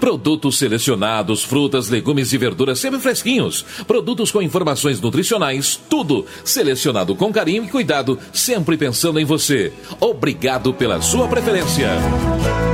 Produtos selecionados, frutas, legumes e verduras sempre fresquinhos. Produtos com informações nutricionais, tudo selecionado com carinho e cuidado, sempre pensando em você. Obrigado pela sua preferência.